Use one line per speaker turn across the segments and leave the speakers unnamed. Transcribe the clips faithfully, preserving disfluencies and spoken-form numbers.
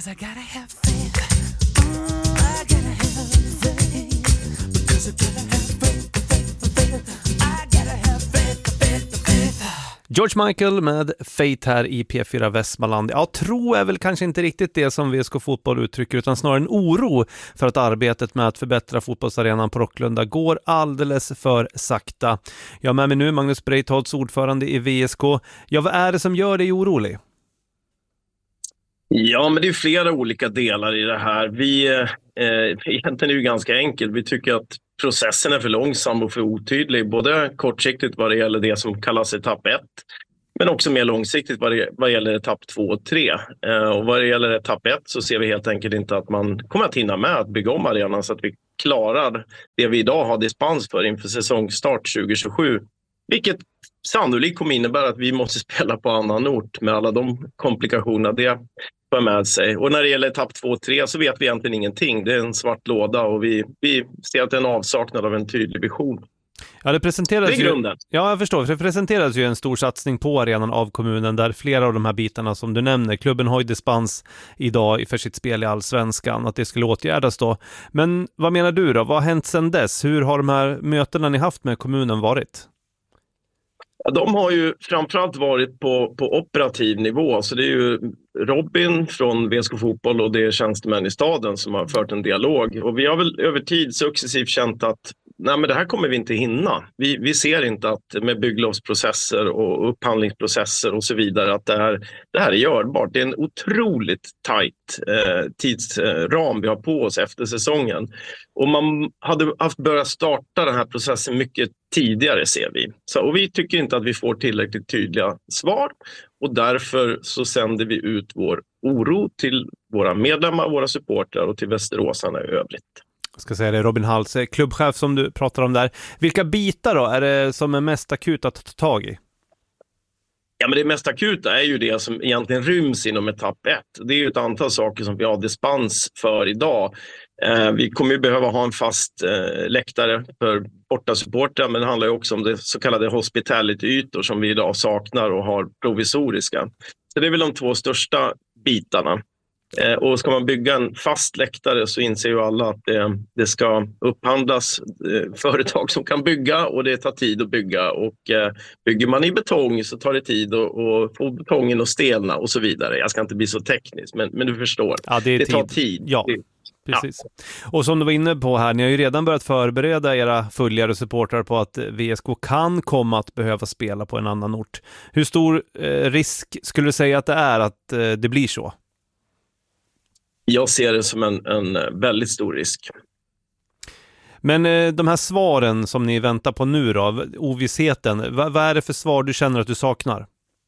'cause I gotta have faith. Mm, I gotta have faith. Because I gotta have faith, faith, faith. I gotta have faith, faith, faith.
George Michael med Faith här i P fyra Västmanland. Ja, tro är väl kanske inte riktigt det som V S K Fotboll uttrycker, utan snarare en oro för att arbetet med att förbättra fotbollsarenan på Rocklunda går alldeles för sakta. Jag är med mig nu Magnus Breitholtz, ordförande i V S K. Ja, vad är det som gör dig orolig?
Ja, men det är flera olika delar i det här. Vi, eh, egentligen är det ju ganska enkelt. Vi tycker att processen är för långsam och för otydlig. Både kortsiktigt vad det gäller det som kallas etapp ett. Men också mer långsiktigt vad det vad gäller etapp två och tre. Eh, och vad det gäller etapp ett så ser vi helt enkelt inte att man kommer att hinna med att bygga om arenan så att vi klarar det vi idag har dispens för inför säsongstart tjugo tjugosju. Vilket sannolikt kommer innebära att vi måste spela på annan ort med alla de komplikationer det för med sig. Och när det gäller etapp två och tre så vet vi egentligen ingenting. Det är en svart låda och vi, vi ser att det är en avsaknad av en tydlig vision.
Ja, det presenteras
det är grunden.
Ju, ja, jag förstår. Det presenteras ju en stor satsning på arenan av kommunen där flera av de här bitarna som du nämner. Klubben har ju dispens idag för sitt spel i Allsvenskan, att det skulle åtgärdas då. Men vad menar du då? Vad har hänt sedan dess? Hur har de här mötena ni haft med kommunen varit?
Ja, de har ju framförallt varit på, på operativ nivå. Så det är ju Robin från V S K Fotboll och det är tjänstemän i staden som har fört en dialog. Och vi har väl över tid successivt känt att nej, men det här kommer vi inte hinna. Vi, vi ser inte att med bygglovsprocesser och upphandlingsprocesser och så vidare att det här, det här är görbart. Det är en otroligt tajt eh, tidsram vi har på oss efter säsongen. Och man hade haft börjat starta den här processen mycket tidigare ser vi. Så, och vi tycker inte att vi får tillräckligt tydliga svar. Och därför så sänder vi ut vår oro till våra medlemmar, våra supportrar och till västeråsarna i övrigt.
Jag ska säga det, Robin Hals, klubbchef som du pratar om där. Vilka bitar då är det som är mest akut att ta tag i?
Ja, men det mest akuta är ju det som egentligen ryms inom etapp ett. Det är ju ett antal saker som vi har dispens för idag. Eh, vi kommer ju behöva ha en fast eh, läktare för bortasupportrar, men det handlar ju också om det så kallade hospitality-ytor som vi idag saknar och har provisoriska. Så det är väl de två största bitarna. Eh, och ska man bygga en fast läktare så inser ju alla att det, det ska upphandlas eh, företag som kan bygga och det tar tid att bygga. Och eh, bygger man i betong så tar det tid att, att få betongen att stelna och så vidare. Jag ska inte bli så teknisk, men, men du förstår.
Ja, det, är
det
tid.
tar tid.
Ja. Precis. Ja. Och som du var inne på här, ni har ju redan börjat förbereda era följare och supportrar på att V S K kan komma att behöva spela på en annan ort. Hur stor eh, risk skulle du säga att det är att eh, det blir så?
Jag ser det som en, en väldigt stor risk.
Men eh, de här svaren som ni väntar på nu då, ovissheten, vad, vad är det för svar du känner att du saknar?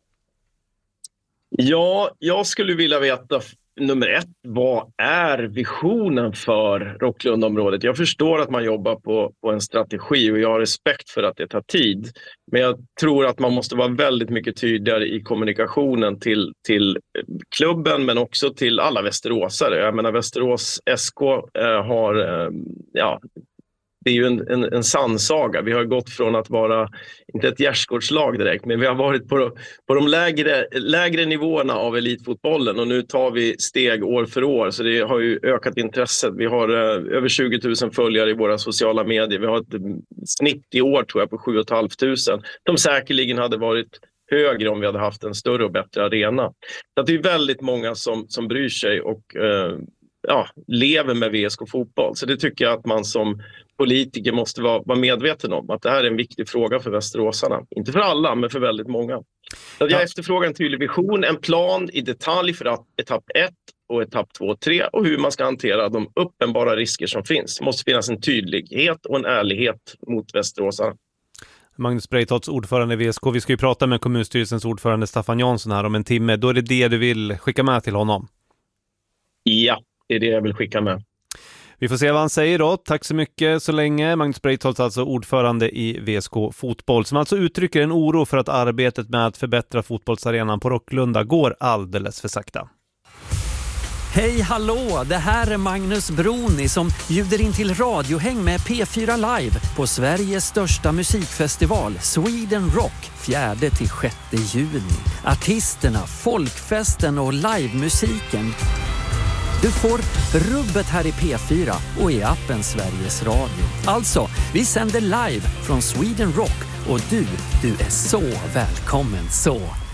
Ja, jag skulle vilja veta nummer ett, vad är visionen för Rocklundområdet? Jag förstår att man jobbar på, på en strategi och jag har respekt för att det tar tid. Men jag tror att man måste vara väldigt mycket tydligare i kommunikationen till, till klubben men också till alla västeråsare. Jag menar Västerås S K eh, har, eh, ja, det är ju en, en, en sannsaga. Vi har gått från att vara, inte ett gärdsgårdslag direkt, men vi har varit på, på de lägre, lägre nivåerna av elitfotbollen och nu tar vi steg år för år. Så det har ju ökat intresset. Vi har eh, över tjugo tusen följare i våra sociala medier. Vi har ett snitt i år tror jag på sju och ett halvt tusen. De säkerligen hade varit högre om vi hade haft en större och bättre arena. Så att det är väldigt många som, som bryr sig och eh, ja, lever med V S K Fotboll. Så det tycker jag att man som politiker måste vara, vara medveten om. Att det här är en viktig fråga för västeråsarna. Inte för alla, men för väldigt många. Så att jag efterfrågar en tydlig vision, en plan i detalj för att etapp ett och etapp två och tre och hur man ska hantera de uppenbara risker som finns. Det måste finnas en tydlighet och en ärlighet mot västeråsarna.
Magnus Breitholtz, ordförande i V S K. Vi ska ju prata med kommunstyrelsens ordförande Staffan Jansson här om en timme. Då är det det du vill skicka med till honom?
Ja, det är det jag vill skicka med.
Vi får se vad han säger då. Tack så mycket så länge. Magnus Breitholtz, alltså ordförande i V S K Fotboll, som alltså uttrycker en oro för att arbetet med att förbättra fotbollsarenan på Rocklunda går alldeles för sakta.
Hej hallå, det här är Magnus Broni som bjuder in till radiohäng med P fyra Live på Sveriges största musikfestival Sweden Rock fjärde till sjätte juni. Artisterna, folkfesten och livemusiken. Du får rubbet här i P fyra och i appen Sveriges Radio. Alltså, vi sänder live från Sweden Rock och du, du är så välkommen så.